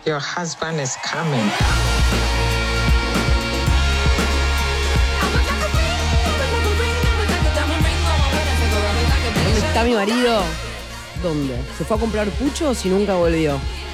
Your husband is coming. ¿Dónde está mi marido? ¿Dónde? ¿Se fue a comprar puchos y nunca volvió?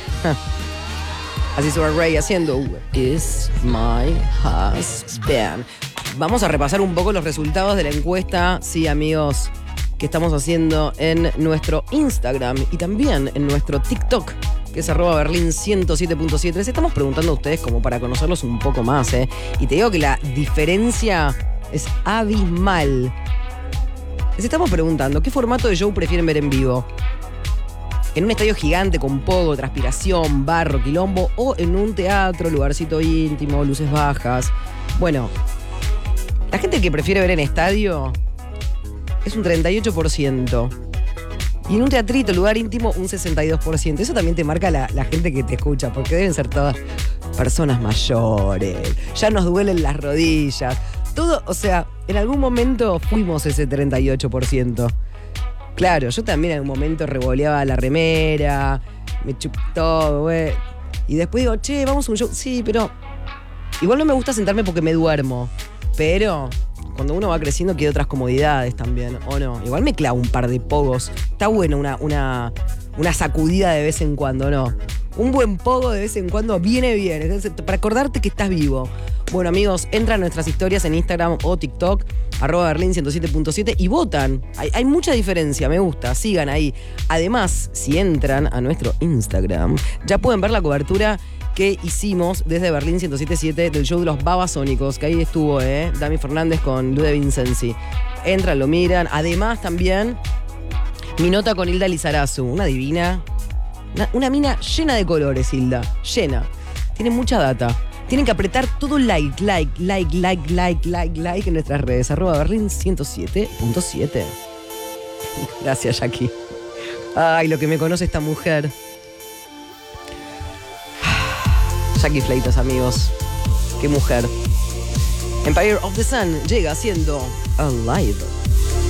Así suena Ray haciendo Is my husband. Vamos a repasar un poco los resultados de la encuesta, sí, amigos, que estamos haciendo en nuestro Instagram y también en nuestro TikTok, que es @berlin107.7. Les estamos preguntando a ustedes como para conocerlos un poco más, ¿eh? Y te digo que la diferencia es abismal. Les estamos preguntando, ¿qué formato de show prefieren ver en vivo? ¿En un estadio gigante con pogo, transpiración, barro, quilombo? ¿O en un teatro, lugarcito íntimo, luces bajas? Bueno, la gente que prefiere ver en estadio es un 38%. Y en un teatrito, lugar íntimo, un 62%. Eso también te marca la gente que te escucha, porque deben ser todas personas mayores. Ya nos duelen las rodillas. Todo, o sea, en algún momento fuimos ese 38%. Claro, yo también en algún momento revoleaba la remera, me chupé todo, güey. Y después digo, che, vamos a un show. Sí, pero igual no me gusta sentarme porque me duermo. Pero cuando uno va creciendo quiere otras comodidades también, ¿o no? Igual me clavo un par de pogos. Está bueno una sacudida de vez en cuando, ¿no? Un buen pogo de vez en cuando viene bien, para acordarte que estás vivo. Bueno, amigos, entran a nuestras historias en Instagram o TikTok, @berlin107.7 y votan. Hay mucha diferencia, me gusta, sigan ahí. Además, si entran a nuestro Instagram, ya pueden ver la cobertura que hicimos desde Berlín 107.7 del show de los Babasónicos, que ahí estuvo, Dami Fernández con Lude Vincenzi. Entran, lo miran. Además, también mi nota con Hilda Lizarazu, una divina. Una mina llena de colores, Hilda. Llena. Tiene mucha data. Tienen que apretar todo like en nuestras redes. @berlin107.7. Gracias, Jackie. Ay, lo que me conoce esta mujer. Jackie Fleitas, amigos. Qué mujer. Empire of the Sun llega siendo Alive.